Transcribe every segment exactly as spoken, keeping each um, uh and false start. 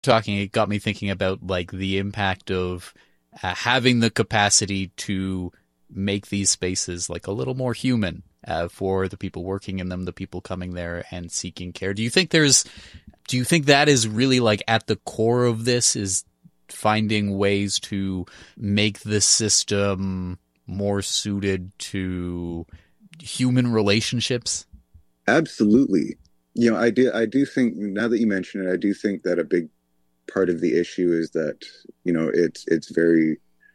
talking, it got me thinking about like the impact of uh, having the capacity to make these spaces like a little more human uh, for the people working in them, the people coming there and seeking care. Do you think there's, do you think that is really like at the core of this, is finding ways to make the system more suited to human relationships? Absolutely. You know, I do, I do think, now that you mention it, I do think that a big part of the issue is that, you know, it's, it's very,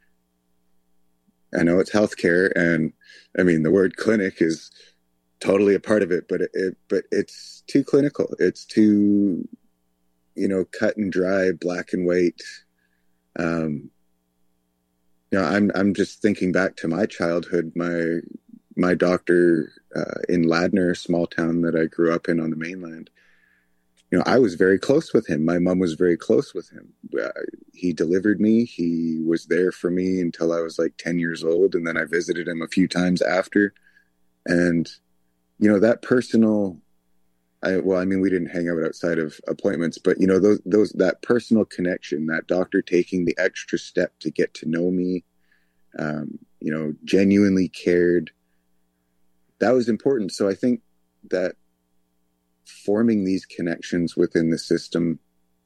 I know it's healthcare, and I mean, the word clinic is totally a part of it, but it, it but it's too clinical. It's too, you know, cut and dry, black and white. Um, you know, I'm, I'm just thinking back to my childhood. My, my doctor, uh, in Ladner, a small town that I grew up in on the mainland, you know, I was very close with him. My mom was very close with him. Uh, he delivered me. He was there for me until I was like ten years old. And then I visited him a few times after. And, you know, that personal, I, well, I mean, we didn't hang out outside of appointments, but, you know, those, those, that personal connection, that doctor taking the extra step to get to know me, um, you know, genuinely cared, that was important. So I think that forming these connections within the system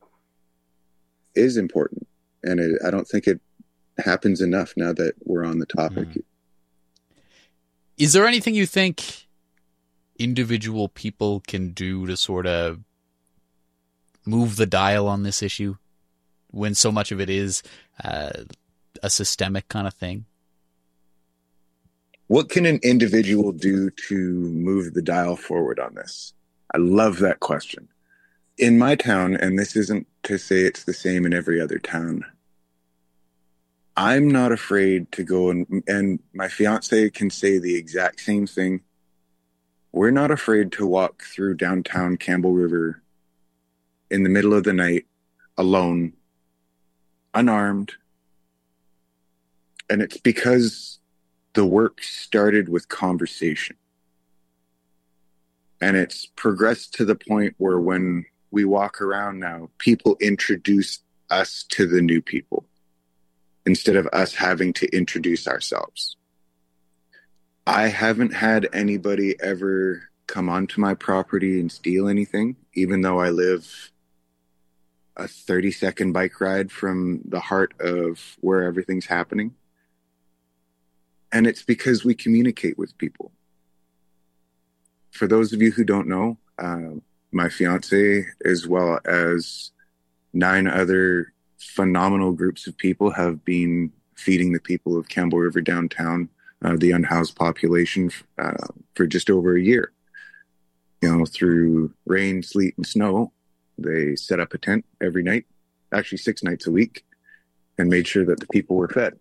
is important. And it, I don't think it happens enough now that we're on the topic. Mm. Is there anything you think individual people can do to sort of move the dial on this issue when so much of it is uh, a systemic kind of thing? What can an individual do to move the dial forward on this? I love that question. In my town, and this isn't to say it's the same in every other town, I'm not afraid to go and, and my fiance can say the exact same thing. We're not afraid to walk through downtown Campbell River in the middle of the night, alone, unarmed. And it's because the work started with conversation. And it's progressed to the point where when we walk around now, people introduce us to the new people instead of us having to introduce ourselves. I haven't had anybody ever come onto my property and steal anything, even though I live a thirty second bike ride from the heart of where everything's happening. And it's because we communicate with people. For those of you who don't know, uh, my fiance, as well as nine other phenomenal groups of people, have been feeding the people of Campbell River downtown, uh, the unhoused population, uh, for just over a year. You know, through rain, sleet, and snow, they set up a tent every night, actually six nights a week, and made sure that the people were fed.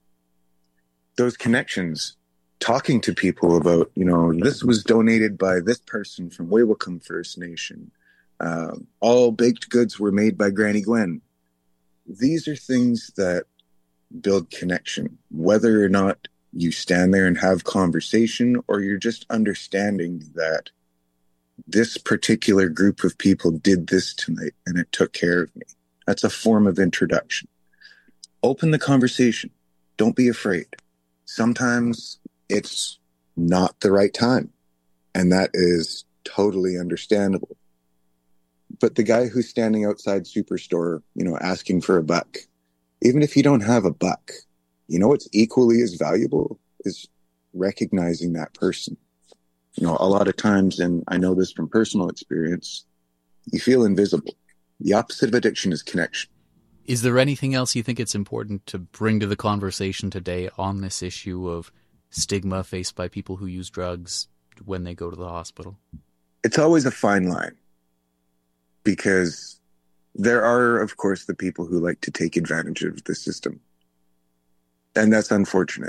Those connections, talking to people about, you know, this was donated by this person from Wewicum First Nation. Um, all baked goods were made by Granny Gwen. These are things that build connection, whether or not you stand there and have conversation, or you're just understanding that this particular group of people did this tonight and it took care of me. That's a form of introduction. Open the conversation. Don't be afraid. Sometimes it's not the right time, and that is totally understandable. But the guy who's standing outside Superstore, you know, asking for a buck, even if you don't have a buck, you know what's equally as valuable is recognizing that person. You know, a lot of times, and I know this from personal experience, you feel invisible. The opposite of addiction is connection. Is there anything else you think it's important to bring to the conversation today on this issue of stigma faced by people who use drugs when they go to the hospital? It's always a fine line, because there are, of course, the people who like to take advantage of the system. And that's unfortunate.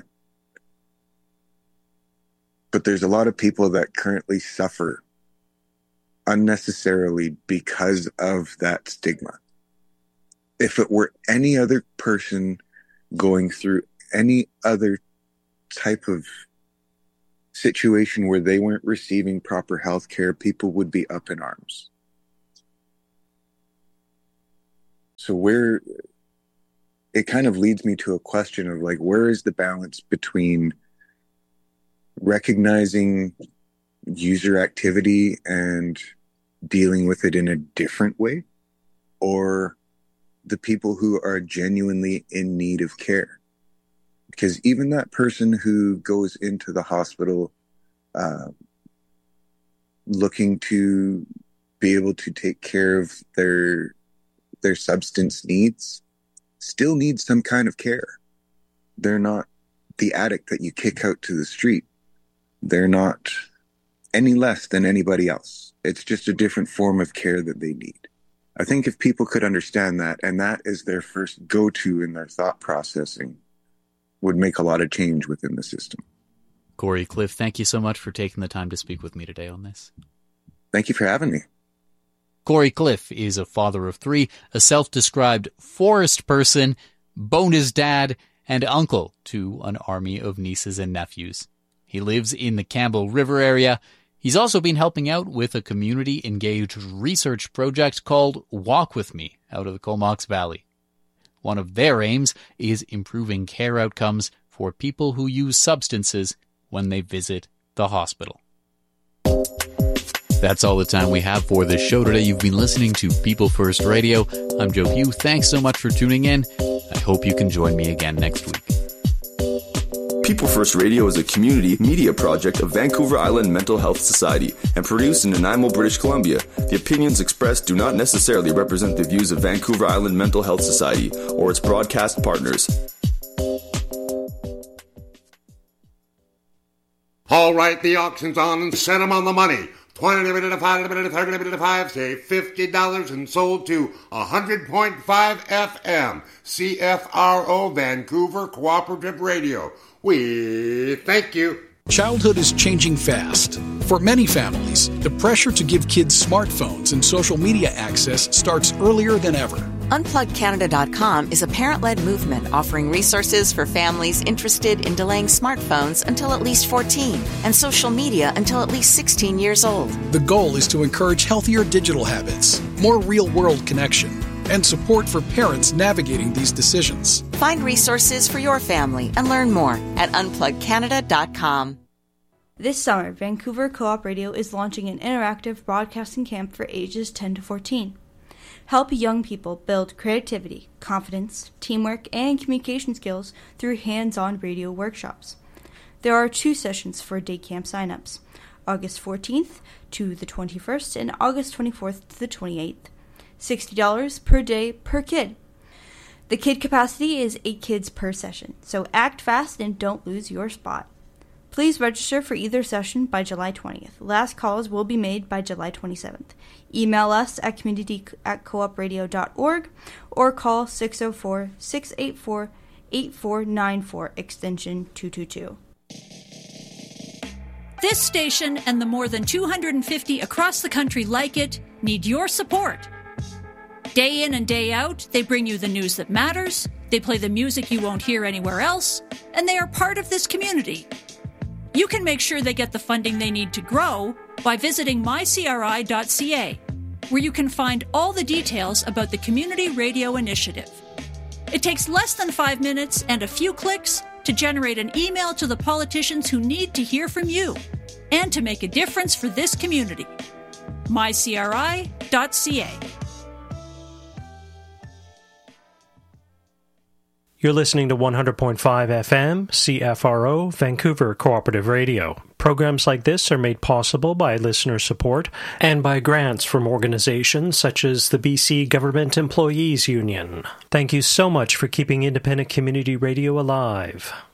But there's a lot of people that currently suffer unnecessarily because of that stigma. If it were any other person going through any other type of situation where they weren't receiving proper health care, people would be up in arms. So where it kind of leads me to a question of like, where is the balance between recognizing user activity and dealing with it in a different way, or the people who are genuinely in need of care? Because even that person who goes into the hospital uh, looking to be able to take care of their their substance needs still needs some kind of care. They're not the addict that you kick out to the street. They're not any less than anybody else. It's just a different form of care that they need. I think if people could understand that, and that is their first go-to in their thought processing, would make a lot of change within the system. Corey Cliff, thank you so much for taking the time to speak with me today on this. Thank you for having me. Corey Cliff is a father of three, a self-described forest person, bonus dad, and uncle to an army of nieces and nephews. He lives in the Campbell River area. He's also been helping out with a community-engaged research project called Walk With Me out of the Comox Valley. One of their aims is improving care outcomes for people who use substances when they visit the hospital. That's all the time we have for this show today. You've been listening to People First Radio. I'm Joe Pugh. Thanks so much for tuning in. I hope you can join me again next week. People First Radio is a community media project of Vancouver Island Mental Health Society and produced in Nanaimo, British Columbia. The opinions expressed do not necessarily represent the views of Vancouver Island Mental Health Society or its broadcast partners. All right, the auction's on and set 'em on the money. twenty minute to five, minute to thirty minute to five, say fifty dollars and sold to one hundred point five F M, C F R O, Vancouver Cooperative Radio. We thank you. Childhood is changing fast. For many families, the pressure to give kids smartphones and social media access starts earlier than ever. unplug canada dot com is a parent-led movement offering resources for families interested in delaying smartphones until at least fourteen and social media until at least sixteen years old. The goal is to encourage healthier digital habits, more real-world connection, and support for parents navigating these decisions. Find resources for your family and learn more at unplug canada dot com. This summer, Vancouver Co-op Radio is launching an interactive broadcasting camp for ages ten to fourteen. Help young people build creativity, confidence, teamwork, and communication skills through hands-on radio workshops. There are two sessions for day camp signups, August fourteenth to the twenty-first and August twenty-fourth to the twenty-eighth. sixty dollars per day per kid. The kid capacity is eight kids per session, so act fast and don't lose your spot. Please register for either session by July twentieth. Last calls will be made by July twenty-seventh. Email us at community at coop radio dot org or call six oh four, six eight four, eight four nine four extension two two two. This station and the more than two hundred fifty across the country like it need your support. Day in and day out, they bring you the news that matters, they play the music you won't hear anywhere else, and they are part of this community. You can make sure they get the funding they need to grow by visiting my c r i dot c a, where you can find all the details about the Community Radio Initiative. It takes less than five minutes and a few clicks to generate an email to the politicians who need to hear from you and to make a difference for this community. my c r i dot c a. You're listening to one hundred point five F M, C F R O, Vancouver Cooperative Radio. Programs like this are made possible by listener support and by grants from organizations such as the B C Government Employees Union. Thank you so much for keeping independent community radio alive.